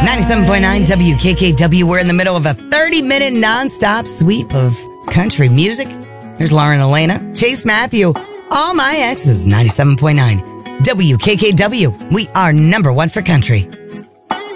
97.9 WKKW. We're in the middle of a 30-minute nonstop sweep of country music. Here's Lauren Elena, Chase Matthew, All My Exes, 97.9 WKKW. We are number one for country.